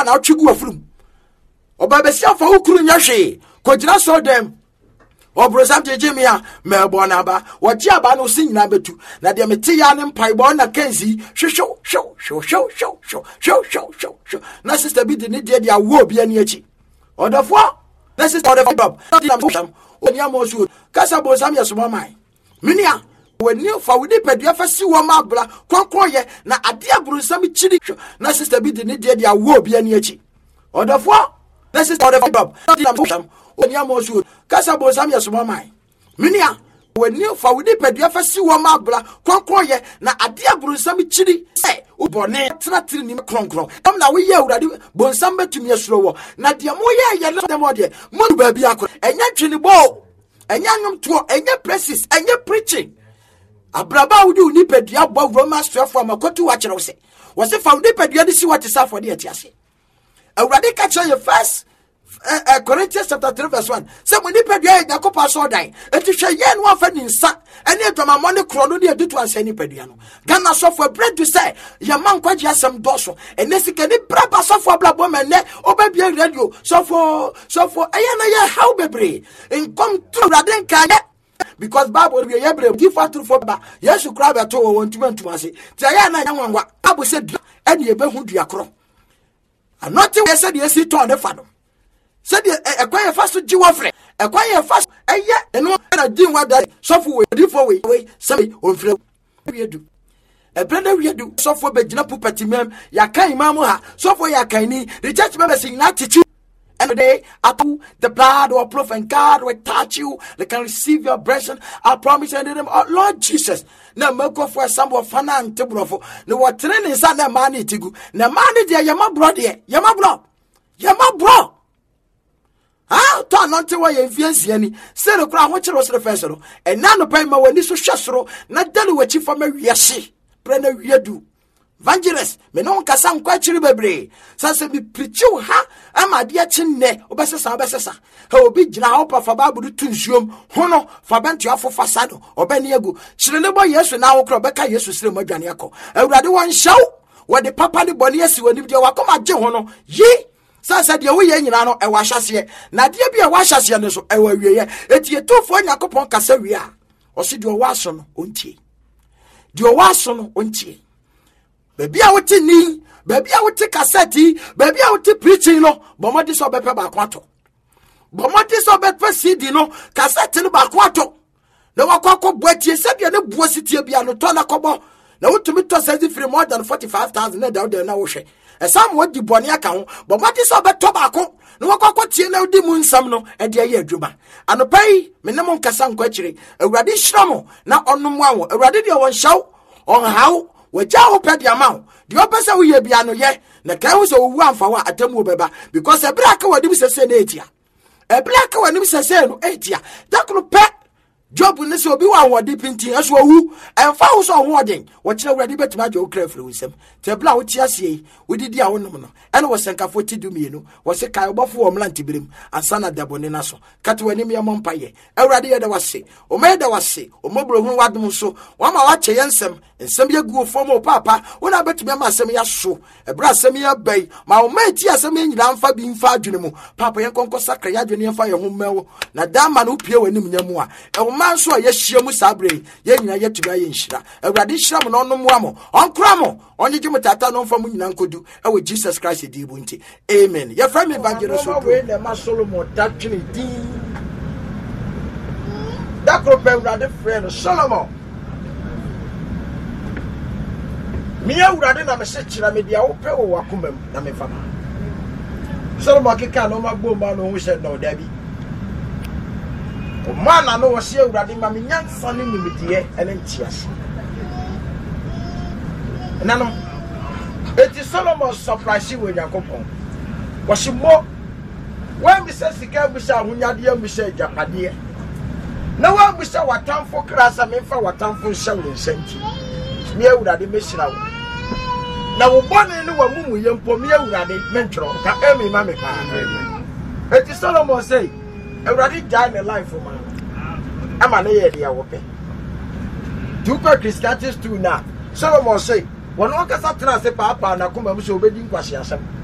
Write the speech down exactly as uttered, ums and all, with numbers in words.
na otwigu afrum oba besia fa ukuru nyahwe kojira so dem obrosam jejemia mebo na ba woji aba no sin na betu na de meti ya ne mpaibo na kenzi hwehwo hwo hwo hwo hwo hwo hwo hwo hwo na sister bi de ne de dia wo bia ne achi odofo na sister odofo bob oni amosu kasa bosam yeso mai minia wani fa wudi pedua fa si wo ma bra konkroye na ade abrosam chiri na sister bi de ne de dia wo bia ne achi odofo na sister odofo bob oni amosu kasa bosam yeso mai minia wani fa wudi pedua fa si wo ma bra konkroye na ade abrosam chiri se ubone tratiri ni kronkron am na we ye urade bonsam betumi esuro wo na de mo ye ye na de mo de mo ba bi akọ enya twini bo enya nwom to enya praises enya preaching abraba wudi uni pedua bo Romans twelve amakotu wa kire wo se wo se fa wudi pedua de si what is for de atiase urade ka kire ye first Uh, uh, Corinthians chapter three verse one. Say when you pay the Yakopa so die. It is a yen one fan in sa. Any of my money chrono near do to answer any pediano. Gana software bread to say your man quite just some dorsal. And this can be proper software black woman there or baby radio. So for so for ayana how baby and come to Raden Kaya. Because Bible will be able to give her to for ba. Yes, you cry at all one to one to say. Tayana young one. Bible said any of who do you cry. And nothing I said yes, he told the father. Said a quiet fast to Jiwafre, a quiet fast, and yet, and what I did what that software do for way, some on flow. We do a brother, we do software, but Jinapu Patimem, Yakai Mamoha, software Yakaini, the church members sing attitude. And today, Atu, the blood or proof and God will touch you, they can receive your blessing. I promise you, them, oh Lord Jesus. Now, Moko for some of Fana and Tibrofo, no what training is on the money to go. The money, dear, Yama brother, Yama bro, Yama bro. Ah, to not to why influence any. Say the crown which was the first, and none of pay my when this was shasro, not tell you what you for me, yes, Brenner, you do. Vangelis, menon casam quite chiribebre. Sansa be preachu ha, am a dear chin ne, obessa bessa. Her will be Janaopa for Babu Tunsium, Hono, Fabantia for Fasado, or Beniago. Shilabo, yes, and now Crobecca, yes, with Slim Janiaco. I rather one show where the papa the bonies will leave your Wakoma Johono, ye. Sansa de we yen nyina no e wahyasie na de bia wahyasie ne so e wawie etie tofo Yakopon kasa wi a o se de o waso no ontie de o waso no ontie bebi a wote ni bebi a wote cassette bebi a wote preaching no bomodi so bepe ba kwato bomodi so bepe C D no cassette no ba kwato na wakoko boatie se bia ne buositie bia no to na kobo na wotumi to say free more than forty-five thousand na da na wo hwe e sam wo di bone aka ho but what is about tobacco no wakoko tie na di mu nsam no e de ye adwuma anopai me ne mo nkasa nkwa kire awurade hyiramo na onnom awo awurade de won hyaw on haw wagya ho pede amaw de opese wo ye bia no ye na kan wo so wu amfa wa atamu beba because e bra ka wadi bi sese na etia e bra ka wani bi sese no etia dakro pe job ne se obi wa wodi pinti aso wu emfa wo so ho oden wo kire wurade betima je wo kra firi wusem te bla wo ti ase wo didi a wonom no ene wo senkafo ti dumienu wo se kai obofo wo mlanti birim ansana dabone na so kate wani me mompaye awurade ye da wase o me da wase o mobro hu wadom so wo ma wa che yensem ensem ye gu ofo mo papa wo na betimi ma asem ya so e bra asem ya bai ma wo ma ti asem nyira mfa bi mfa adwene mu papa ye konko sakra ya adwene mfa ye ho mewo na dama no pie wani mnyamu a e so ye hyiamu sabre ye nyina ye tuba ye nhira awurade hyiram no no moamo onkra mo onye gye mutata no mfa mu nyina nkodu e we Jesus Christ di bu nti amen ye fra me evangelist so we na ma Solomon datwene din dakro pe awurade friend Solomon mi awurade na me se kira me dia wo pe wo wakomam na me fama Solomon keka no magbo ma no hu se no dabi o mana no wose awurade ma me nyansa ne nimdie ene ntiase nanom eti Solomon surprise we Yakopon wose mo when we say sika busa hunyade amusa japade na wa busa watamfo krasa memfa watamfo nhyɛ wo nsanti me awurade mehira wo na wo bone ne wa mumu yempo me awurade mentro ka emi ma me pa eti Solomon say awurade die in life for man ama na ye dia wo pe dupa Christianity too na Solomon say wono kasa tra se papa na kuma mu so obedi nkwahye asem